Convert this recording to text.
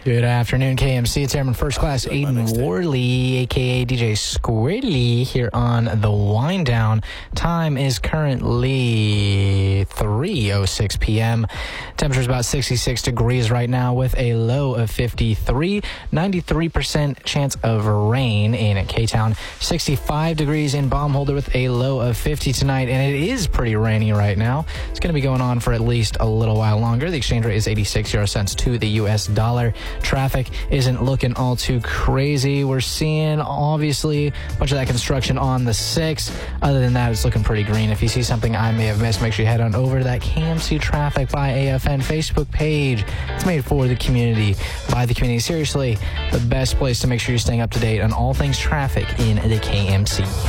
Good afternoon, KMC. It's Airman First Class Aiden Worley, a.k.a. DJ Squidly, here on the Wind Down. Time is currently 3:06 p.m. Temperature's about 66 degrees right now with a low of 53. 93% chance of rain in K-Town. 65 degrees in Baumholder with a low of 50 tonight, and it is pretty rainy right now. It's going to be going on for at least a little while longer. The exchange rate is 86 euro cents to the U.S. dollar. Traffic isn't looking all too crazy. We're seeing, obviously, a bunch of that construction on the 6th. Other than that, it's looking pretty green. If you see something I may have missed, make sure you head on over to that KMC Traffic by AFN Facebook page. It's made for the community, by the community. Seriously, the best place to make sure you're staying up to date on all things traffic in the KMC.